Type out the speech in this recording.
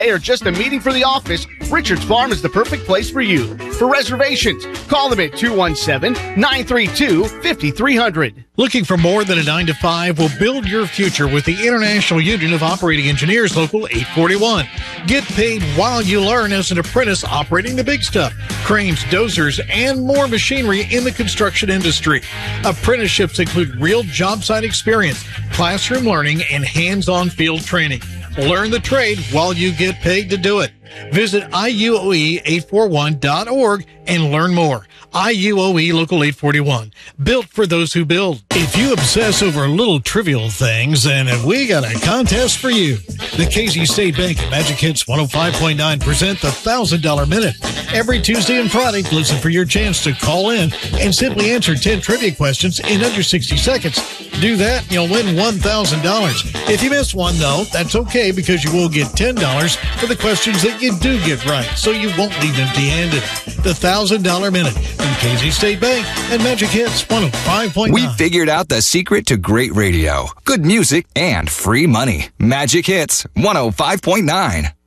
or just a meeting for the office, Richards Farm is the perfect place for you. For reservations, call them at 217-932-5300. Looking for more than a 9-to-5? Will build your future with the International Union of Operating Engineers, Local 841. Get paid while you learn as an apprentice operating the big stuff, cranes, dozers, and more machinery in the construction industry. Apprenticeships include real job site experience, classroom learning, and hands-on field training. Learn the trade while you get paid to do it. Visit IUOE841.org and learn more. IUOE Local 841. Built for those who build. If you obsess over little trivial things, then we got a contest for you. The Casey State Bank and Magic Hits 105.9 present the $1,000 Minute. Every Tuesday and Friday, listen for your chance to call in and simply answer 10 trivia questions in under 60 seconds. Do that, and you'll win $1,000. If you miss one, though, that's okay because you will get $10 for the questions that you do get right, so you won't leave empty-handed. The $1,000 Minute from Casey State Bank and Magic Hits 105.9. We figured out the secret to great radio, good music, and free money. Magic Hits 105.9.